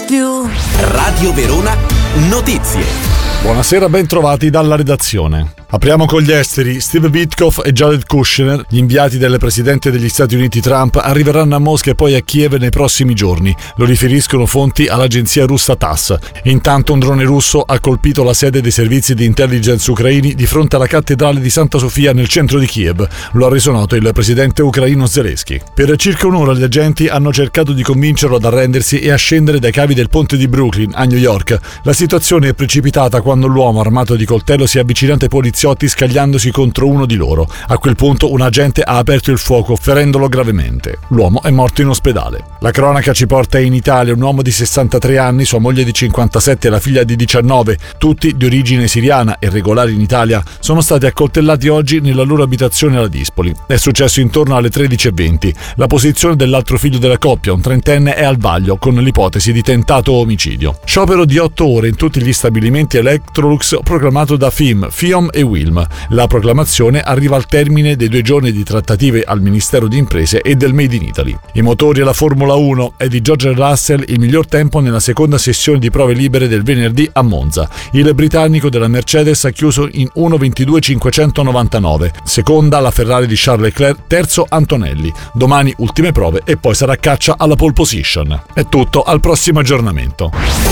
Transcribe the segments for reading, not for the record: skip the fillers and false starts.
you. Radio Verona Notizie. Buonasera, ben trovati dalla redazione. Apriamo con gli esteri. Steve Witkoff e Jared Kushner, gli inviati del presidente degli Stati Uniti Trump, arriveranno a Mosca e poi a Kiev nei prossimi giorni. Lo riferiscono fonti all'agenzia russa TASS. Intanto un drone russo ha colpito la sede dei servizi di intelligence ucraini di fronte alla cattedrale di Santa Sofia nel centro di Kiev. Lo ha reso noto il presidente ucraino Zelensky. Per circa un'ora gli agenti hanno cercato di convincerlo ad arrendersi e a scendere dai cavi del ponte di Brooklyn a New York. La situazione è precipitata quando l'uomo armato di coltello si è avvicinato ai poliziotti scagliandosi contro uno di loro. A quel punto un agente ha aperto il fuoco ferendolo gravemente. L'uomo è morto in ospedale. La cronaca ci porta in Italia. Un uomo di 63 anni, sua moglie di 57 e la figlia di 19, tutti di origine siriana e regolari in Italia, sono stati accoltellati oggi nella loro abitazione alla Dispoli. È successo intorno alle 13:20. La posizione dell'altro figlio della coppia, un trentenne, è al vaglio con l'ipotesi di tentato omicidio. Sciopero di 8 ore in tutti gli stabilimenti Electrolux proclamato da FIOM e Wilm. La proclamazione arriva al termine dei 2 giorni di trattative al Ministero di Imprese e del Made in Italy. I motori alla Formula 1 è di George Russell il miglior tempo nella seconda sessione di prove libere del venerdì a Monza. Il britannico della Mercedes ha chiuso in 1:22.599, seconda la Ferrari di Charles Leclerc, terzo Antonelli. Domani ultime prove e poi sarà caccia alla pole position. È tutto, al prossimo aggiornamento.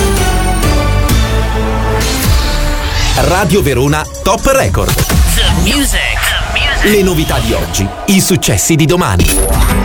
Radio Verona Top Record. The music. Le novità di oggi, i successi di domani.